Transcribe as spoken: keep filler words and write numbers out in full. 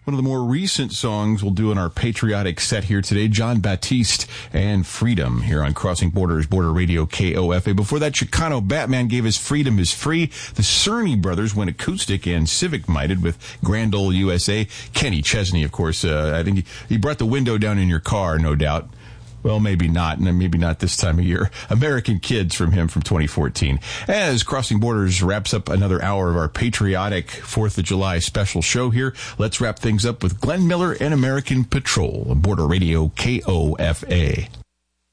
One of the more recent songs we'll do in our patriotic set here today, John Batiste and Freedom here on Crossing Borders, Border Radio K O F A. Before that, Chicano Batman gave us Freedom is Free. The Cerny Brothers went acoustic and civic-minded with Grand Ole U S A. Kenny Chesney, of course, uh, I think he, he brought the window down in your car, no doubt. Well, maybe not, and maybe not this time of year. American Kids from him from twenty fourteen. As Crossing Borders wraps up another hour of our patriotic fourth of July special show here, let's wrap things up with Glenn Miller and American Patrol on Border Radio K O F A.